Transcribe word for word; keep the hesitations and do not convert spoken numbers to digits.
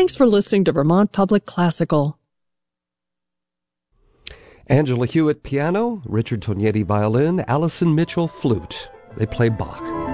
Thanks for listening to Vermont Public Classical. Angela Hewitt, piano, Richard Tognetti, violin, Allison Mitchell, flute. They play Bach.